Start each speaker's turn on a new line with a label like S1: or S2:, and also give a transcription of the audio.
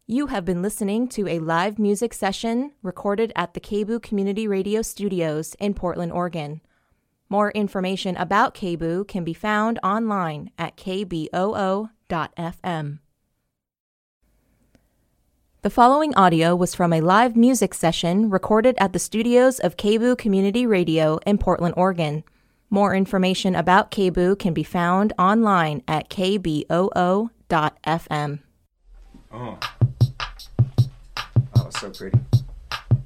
S1: You have been listening to a live music session recorded at the KBOO Community Radio Studios in Portland, Oregon. More information about KBOO can be found online at kboo.fm. The following audio was from a live music session recorded at the studios of KBOO Community Radio in Portland, Oregon. More information about KBOO can be found online at kboo.fm.
S2: Oh, that was so pretty.